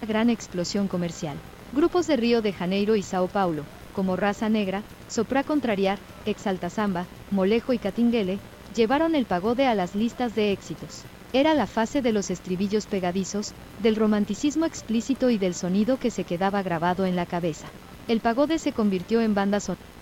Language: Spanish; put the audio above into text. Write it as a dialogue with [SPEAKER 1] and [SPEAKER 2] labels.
[SPEAKER 1] gran explosión comercial. Grupos de Río de Janeiro y Sao Paulo, como Raza Negra, Sopra Contrariar, Exalta Samba, Molejo y Catinguele, llevaron el pagode a las listas de éxitos. Era la fase de los estribillos pegadizos, del romanticismo explícito y del sonido que se quedaba grabado en la cabeza. El pagode se convirtió en banda sonora